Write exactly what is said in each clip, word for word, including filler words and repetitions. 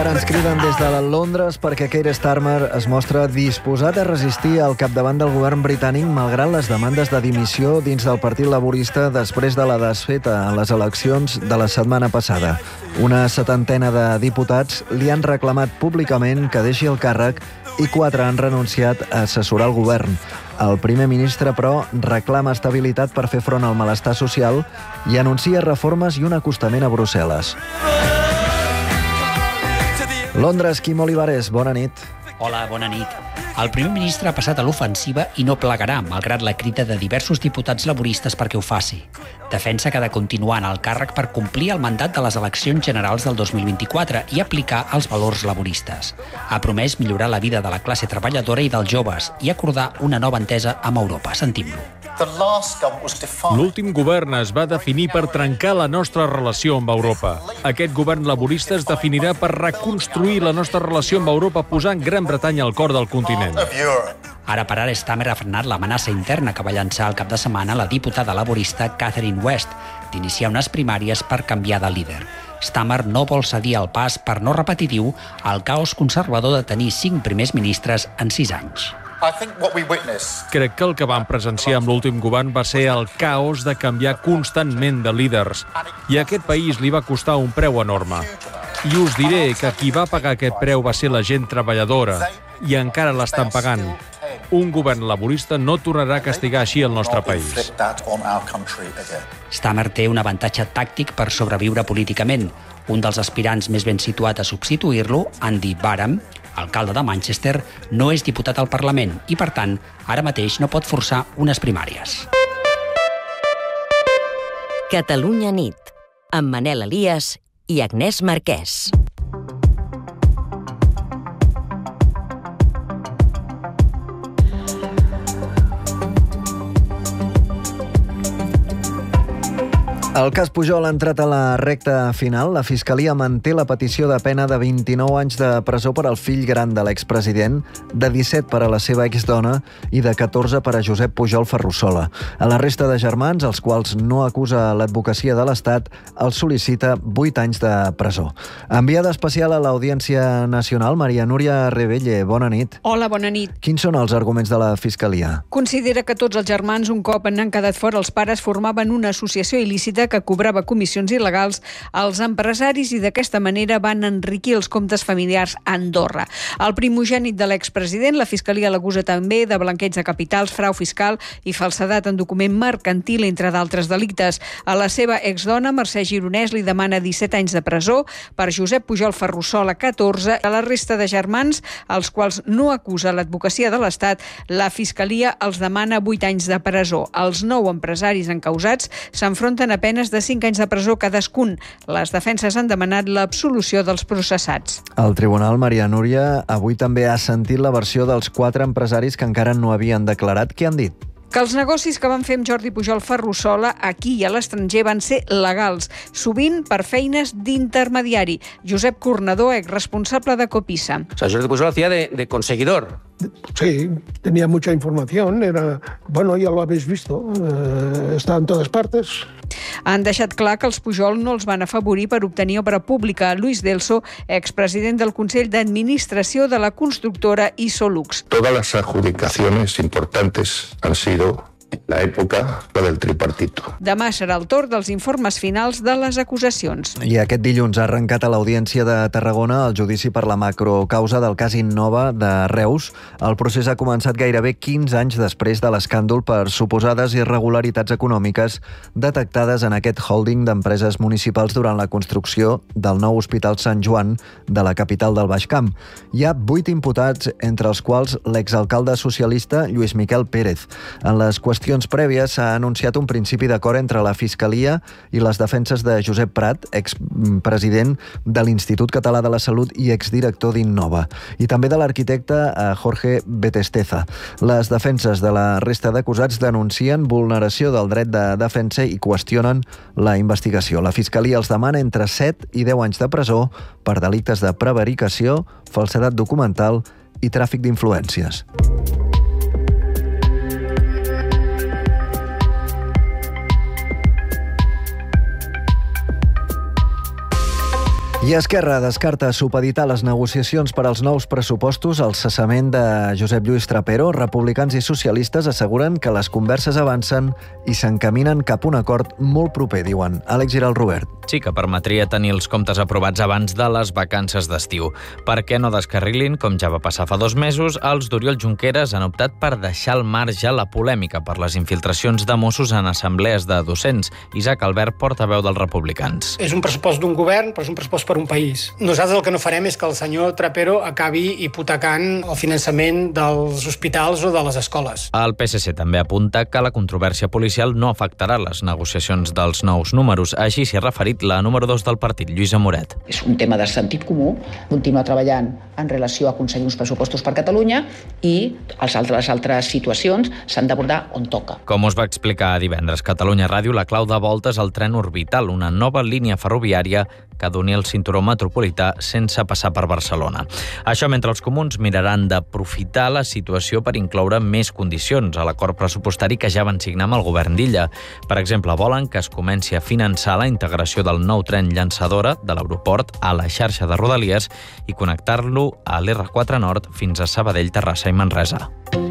Ara ens criden des de Londres perquè Keir Starmer es mostra disposat a resistir al capdavant del govern britànic malgrat les demandes de dimissió dins del Partit Laborista després de la desfeta en les eleccions de la setmana passada. Una setantena de diputats li han reclamat públicament que deixi el càrrec i quatre han renunciat a assessorar el govern. El primer ministre, però, reclama estabilitat per fer front al malestar social i anuncia reformes i un acostament a Brussel·les. Londres, Quim Olivares, bona nit. Hola, bona nit. El primer ministre ha passat a l'ofensiva i no plegarà, malgrat la crida de diversos diputats laboristes perquè ho faci. Defensa que ha de continuar en el càrrec per complir el mandat de les eleccions generals del dos mil vint-i-quatre i aplicar els valors laboristes. Ha promès millorar la vida de la classe treballadora i dels joves i acordar una nova entesa amb Europa. Sentim-lo. L'últim govern es va definir per trencar la nostra relació amb Europa. Aquest govern laborista es definirà per reconstruir la nostra relació amb Europa posant Gran Bretanya al cor del continent. Ara per ara, Starmer ha frenat l'amenaça interna que va llançar el cap de setmana la diputada laborista Catherine West d'iniciar unes primàries per canviar de líder. Starmer no vol cedir el pas per no repetir, diu, el caos conservador de tenir cinc primers ministres en sis anys. Crec que el que vam presenciar amb l'últim govern va ser el caos de canviar constantment de líders. I a aquest país li va costar un preu enorme. I us diré que qui va pagar aquest preu va ser la gent treballadora. I encara l'estan pagant. Un govern laborista no tornarà a castigar així el nostre país. Starmer té un avantatge tàctic per sobreviure políticament. Un dels aspirants més ben situat a substituir-lo, Andy Barham, alcalde de Manchester, no és diputat al Parlament i, per tant, ara mateix no pot forçar unes primàries. Catalunya nit, amb Manel Elias i Agnès Marquès. El cas Pujol ha entrat a la recta final. La Fiscalia manté la petició de pena de vint-i-nou anys de presó per al fill gran de l'expresident, de disset per a la seva exdona i de catorze per a Josep Pujol Ferrusola. A la resta de germans, els quals no acusa l'advocacia de l'Estat, els sol·licita vuit anys de presó. Enviada especial a l'Audiència Nacional, Maria Núria Rebelle, bona nit. Hola, bona nit. Quins són els arguments de la Fiscalia? Considera que tots els germans, un cop n'han quedat fora els pares, formaven una associació il·lícita que cobrava comissions il·legals als empresaris i d'aquesta manera van enriquir els comptes familiars a Andorra. El primogènit de l'expresident, la Fiscalia l'acusa també de blanqueig de capitals, frau fiscal i falsedat en document mercantil, entre d'altres delictes. A la seva exdona, Mercè Gironès, li demana disset anys de presó, per Josep Pujol Ferrusola, catorze. A la resta de germans, als quals no acusa l'advocacia de l'Estat, la Fiscalia els demana vuit anys de presó. Els nou empresaris encausats s'enfronten a penes de cinc anys de presó cadascun. Les defenses han demanat l'absolució dels processats. El Tribunal, Maria Núria, avui també ha sentit la versió dels quatre empresaris que encara no havien declarat. Què han dit? Que els negocis que van fer amb Jordi Pujol Ferrusola aquí i a l'estranger van ser legals, sovint per feines d'intermediari. Josep Cornador, exresponsable de Copisa. O sea, Jordi Pujol hacía de, de conseguidor. Sí, tenía mucha información, era, bueno, ya lo habéis visto, eh, está en todas partes. Han deixat clar que els Pujol no els van afavorir per obtenir obra pública. Luis Delso, expresident del Consell d'Administració de la constructora Isolux. Todas las adjudicaciones importantes han sido en la època del tripartito. Demà serà el torn dels informes finals de les acusacions. I aquest dilluns ha arrencat a l'Audiència de Tarragona el judici per la macrocausa del cas Innova de Reus. El procés ha començat gairebé quinze anys després de l'escàndol per suposades irregularitats econòmiques detectades en aquest holding d'empreses municipals durant la construcció del nou Hospital Sant Joan de la capital del Baix Camp. Hi ha vuit imputats, entre els quals l'exalcalde socialista Lluís Miquel Pérez. En les qüestions qüestions prèvies s'ha anunciat un principi d'acord entre la Fiscalia i les defenses de Josep Prat, expresident de l'Institut Català de la Salut i exdirector d'Innova, i també de l'arquitecte Jorge Betesteza. Les defenses de la resta d'acusats denuncien vulneració del dret de defensa i qüestionen la investigació. La Fiscalia els demana entre set i deu anys de presó per delictes de prevaricació, falsedat documental i tràfic d'influències. I Esquerra descarta supeditar les negociacions per als nous pressupostos al cessament de Josep Lluís Trapero. Republicans i socialistes asseguren que les converses avancen i s'encaminen cap a un acord molt proper, diuen. Àlex Giral Robert. Sí, que permetria tenir els comptes aprovats abans de les vacances d'estiu. Per què no descarrilin, com ja va passar fa dos mesos, els d'Oriol Junqueras han optat per deixar al marge la polèmica per les infiltracions de Mossos en assemblees de docents. Isaac Albert, portaveu dels republicans. És un pressupost d'un govern, però és un pressupost per un país. Nosaltres el que no farem és que el senyor Trapero acabi hipotecant el finançament dels hospitals o de les escoles. El P S C també apunta que la controvèrsia policial no afectarà les negociacions dels nous números. Així s'hi ha referit la número dos del partit, Lluïsa Moret. És un tema de sentit comú, continuar treballant en relació a aconseguir uns pressupostos per Catalunya i les altres, les altres situacions s'han d'abordar on toca. Com us va explicar divendres Catalunya Ràdio, la clau de volta és el tren orbital, una nova línia ferroviària que doni el cinturó metropolità sense passar per Barcelona. Això mentre els comuns miraran d'aprofitar la situació per incloure més condicions a l'acord pressupostari que ja van signar amb el govern d'Illa. Per exemple, volen que es comenci a finançar la integració del nou tren llançadora de l'aeroport a la xarxa de Rodalies i connectar-lo a l'R quatre Nord fins a Sabadell, Terrassa i Manresa.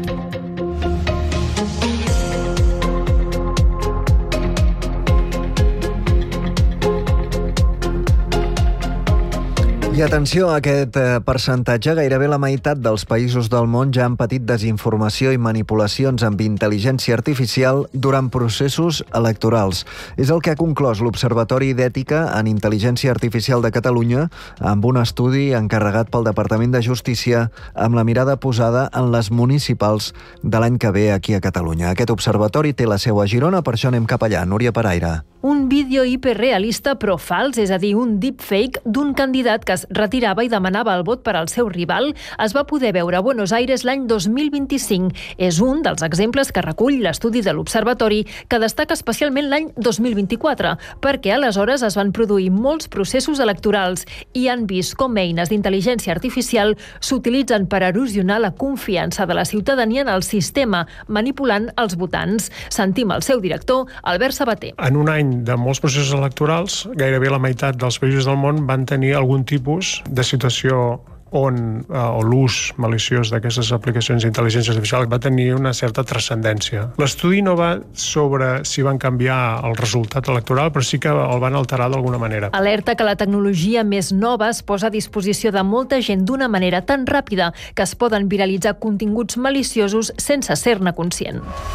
I atenció a aquest percentatge, gairebé la meitat dels països del món ja han patit desinformació i manipulacions amb intel·ligència artificial durant processos electorals. És el que ha conclòs l'Observatori d'Ètica en Intel·ligència Artificial de Catalunya amb un estudi encarregat pel Departament de Justícia amb la mirada posada en les municipals de l'any que ve aquí a Catalunya. Aquest observatori té la seu a Girona, per això anem cap allà. Núria Paraire. Un vídeo hiperrealista però fals, és a dir, un deepfake d'un candidat que es retirava i demanava el vot per al seu rival, es va poder veure a Buenos Aires l'any dos mil vint-i-cinc. És un dels exemples que recull l'estudi de l'Observatori, que destaca especialment l'any dos mil vint-i-quatre, perquè aleshores es van produir molts processos electorals i han vist com eines d'intel·ligència artificial s'utilitzen per erosionar la confiança de la ciutadania en el sistema, manipulant els votants. Sentim el seu director, Albert Sabater. En un any de molts processos electorals, gairebé la meitat dels països del món van tenir algun tipus de situació on eh, o l'ús maliciós d'aquestes aplicacions d'intel·ligència artificial va tenir una certa transcendència. L'estudi no va sobre si van canviar el resultat electoral, però sí que el van alterar d'alguna manera. Alerta que la tecnologia més nova es posa a disposició de molta gent d'una manera tan ràpida que es poden viralitzar continguts maliciosos sense ser-ne conscient.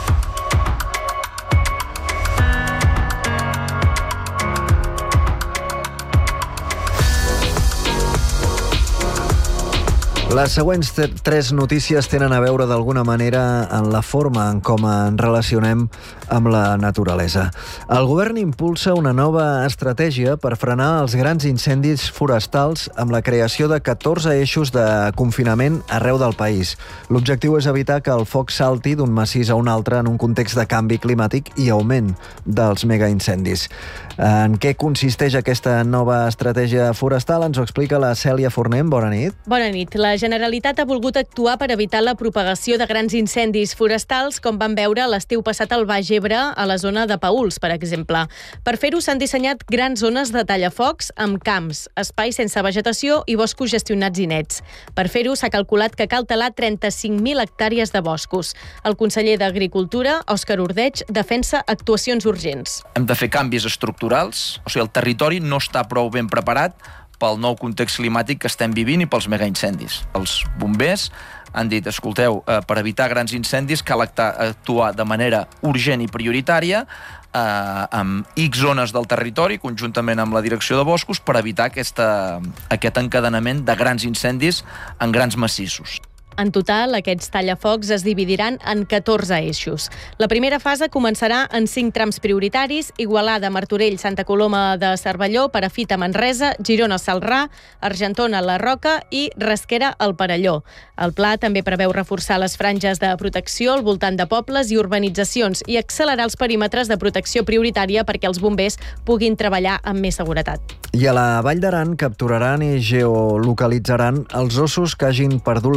Les següents tres notícies tenen a veure d'alguna manera en la forma en com ens relacionem amb la naturalesa. El govern impulsa una nova estratègia per frenar els grans incendis forestals amb la creació de catorze eixos de confinament arreu del país. L'objectiu és evitar que el foc salti d'un massís a un altre en un context de canvi climàtic i augment dels megaincendis. En què consisteix aquesta nova estratègia forestal? Ens ho explica la Cèlia Fornem. Bona nit. Bona nit. La Generalitat ha volgut actuar per evitar la propagació de grans incendis forestals, com vam veure l'estiu passat al Baix Ebre, a la zona de Paüls, per exemple. Per fer-ho s'han dissenyat grans zones de tallafocs amb camps, espais sense vegetació i boscos gestionats i nets. Per fer-ho s'ha calculat que cal talar trenta-cinc mil hectàrees de boscos. El conseller d'Agricultura, Òscar Ordeig, defensa actuacions urgents. Hem de fer canvis estructurals, o sigui, el territori no està prou ben preparat pel nou context climàtic que estem vivint i pels megaincendis. Els bombers han dit, escolteu, eh, per evitar grans incendis cal actuar de manera urgent i prioritària eh, amb X zones del territori, conjuntament amb la direcció de boscos, per evitar aquesta, aquest encadenament de grans incendis en grans massissos. En total, aquests tallafocs es dividiran en catorze eixos. La primera fase començarà en cinc trams prioritaris: Igualada, Martorell, Santa Coloma de Cervelló, Perafita, Manresa, Girona, Celrà, Argentona, La Roca i Rasquera, al Perelló. El pla també preveu reforçar les franges de protecció al voltant de pobles i urbanitzacions i accelerar els perímetres de protecció prioritària perquè els bombers puguin treballar amb més seguretat. I a la Vall d'Aran capturaran i geolocalitzaran els ossos que hagin perdut la por a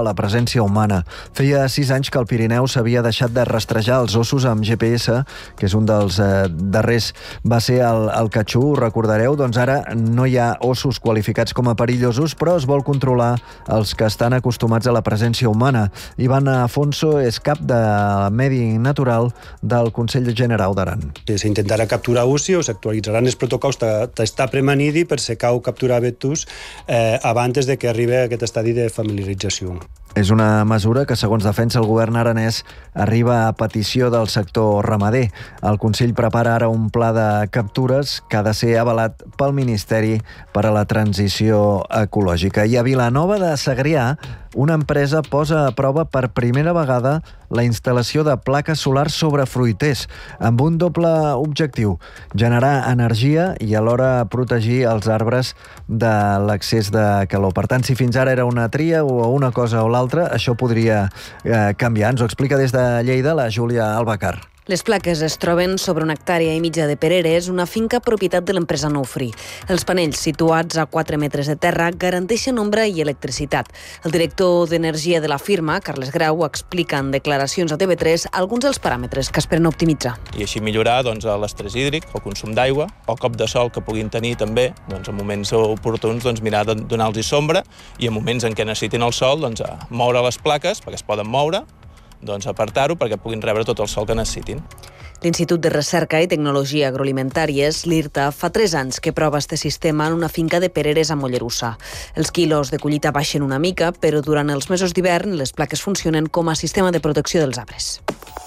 a la presència humana. Feia sis anys que el Pirineu s'havia deixat de rastrejar els ossos amb G P S, que és un dels eh, darrers va ser el, el Catxú, ho recordareu? Doncs ara no hi ha ossos qualificats com a perillosos, però es vol controlar els que estan acostumats a la presència humana. Ivan Afonso és cap de Medi Natural del Consell General d'Aran. S'intentarà capturar ossi o s'actualitzaran els protocols d'estar premanidi per si cau capturar vetus eh, abans de que arribi a aquest estadi de familiarització. És una mesura que, segons defensa el govern aranès, arriba a petició del sector ramader. El Consell prepara ara un pla de captures que ha de ser avalat pel Ministeri per a la Transició Ecològica. I a Vilanova de Segrià, una empresa posa a prova per primera vegada la instal·lació de plaques solars sobre fruiters, amb un doble objectiu: generar energia i alhora protegir els arbres de l'excés de calor. Per tant, si fins ara era una tria o una cosa o l'altra, això podria eh, canviar. Ens ho explica des de Lleida la Júlia Albacar. Les plaques es troben sobre una hectàrea i mitja de Pereres, una finca propietat de l'empresa Noufri. Els panells, situats a quatre metres de terra, garanteixen ombra i electricitat. El director d'Energia de la firma, Carles Grau, explica en declaracions a T V tres alguns dels paràmetres que esperen optimitzar. I així millorar doncs, l'estrès hídric, el consum d'aigua, el cop de sol que puguin tenir també, doncs, en moments oportuns doncs, mirar de donar-los sombra, i en moments en què necessitin el sol, doncs, moure les plaques perquè es poden moure, doncs apartar-ho perquè puguin rebre tot el sol que necessitin. L'Institut de Recerca i Tecnologia Agroalimentàries, l'IRTA, fa tres anys que prova este sistema en una finca de Pereres a Mollerussa. Els quilos de collita baixen una mica, però durant els mesos d'hivern les plaques funcionen com a sistema de protecció dels arbres.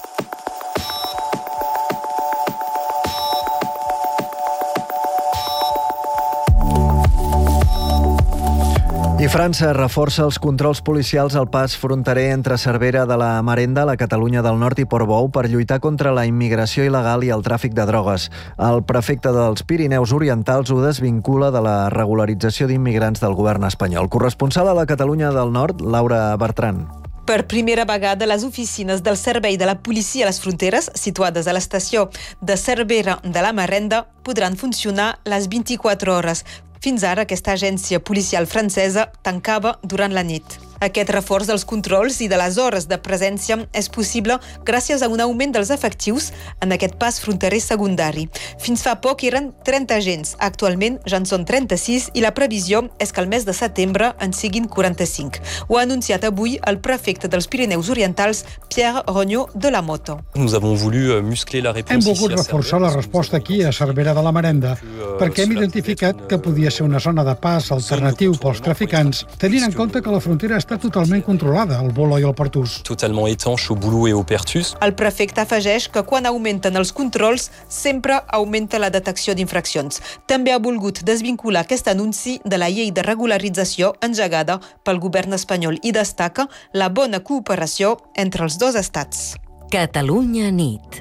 I França reforça els controls policials al pas fronterer entre Cervera de la Marenda, la Catalunya del Nord i Portbou per lluitar contra la immigració il·legal i el tràfic de drogues. El prefecte dels Pirineus Orientals ho desvincula de la regularització d'immigrants del govern espanyol. Corresponsal a la Catalunya del Nord, Laura Bertran. Per primera vegada, les oficines del Servei de la Policia a les Fronteres, situades a l'estació de Cervera de la Marenda, podran funcionar les vint-i-quatre hores. Fins ara, aquesta agència policial francesa tancava durant la nit. Aquest reforç dels controls i de les hores de presència és possible gràcies a un augment dels efectius en aquest pas fronterer secundari. Fins fa poc eren trenta agents, actualment ja en són trenta-sis i la previsió és que al mes de setembre en siguin quaranta-cinc. Ho ha anunciat avui el prefecte dels Pirineus Orientals, Pierre Rognot de la Moto. Nous avons voulu muscler la réponse. Hem volgut reforçar la resposta aquí a Cervera de la Marenda, perquè hem identificat que podia ser una zona de pas alternatiu pels traficants, tenint en compte que la frontera està totalment controlada, al Bolo i al Pertús. Totalement étanche au Boulou et au Pertus. El prefecte afegeix que quan augmenten els controls, sempre augmenta la detecció d'infraccions. També ha volgut desvincular aquest anunci de la llei de regularització engegada pel govern espanyol i destaca la bona cooperació entre els dos estats. Catalunya nit.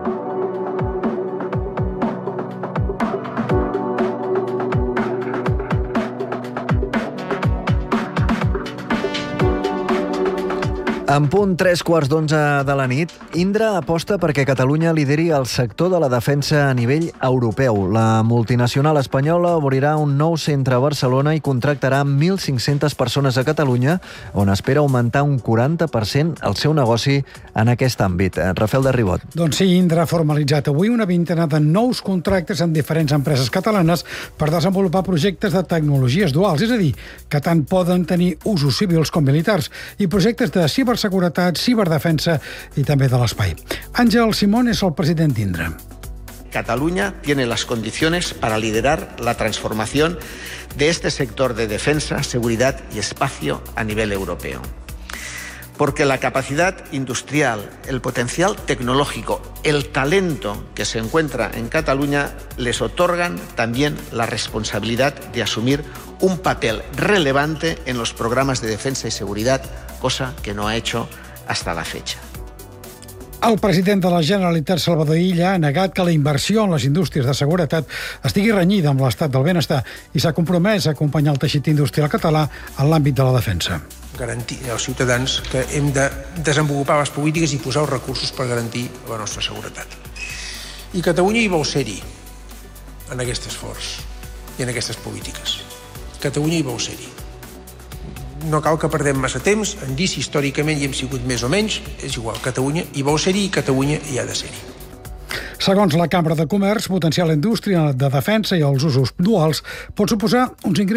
En punt tres quarts d'onze de la nit, Indra aposta perquè Catalunya lideri el sector de la defensa a nivell europeu. La multinacional espanyola obrirà un nou centre a Barcelona i contractarà mil cinc-centes persones a Catalunya, on espera augmentar un quaranta per cent el seu negoci en aquest àmbit. Rafael de Ribot. Doncs sí, Indra ha formalitzat avui una vintena de nous contractes amb diferents empreses catalanes per desenvolupar projectes de tecnologies duals, és a dir, que tant poden tenir usos civils com militars, i projectes de ciberseguretat, ciberdefensa i també de l'espai. Àngel Simón és el president d'Indra. Cataluña tiene las condiciones para liderar la transformación de este sector de defensa, seguridad y espacio a nivel europeo. Porque la capacidad industrial, el potencial tecnológico, el talento que se encuentra en Cataluña les otorgan también la responsabilidad de asumir un papel relevante en los programas de defensa y seguridad, cosa que no ha hecho hasta la fecha. El president de la Generalitat, Salvador Illa, ha negat que la inversió en les indústries de seguretat estigui renyida amb l'estat del benestar i s'ha compromès a acompanyar el teixit industrial català en l'àmbit de la defensa. Garantir als ciutadans que hem de desenvolupar les polítiques i posar els recursos per garantir la nostra seguretat. I Catalunya hi vol ser-hi, en aquest esforç i en aquestes polítiques. Catalunya hi vol ser-hi. no cal que perdem massa temps en dir si històricament hi hem sigut més o menys, és igual, Catalunya hi vol ser-hi i Catalunya hi ha de ser-hi. Segons la Cambra de Comerç, potenciar la indústria de defensa i els usos duals pot suposar uns ingressos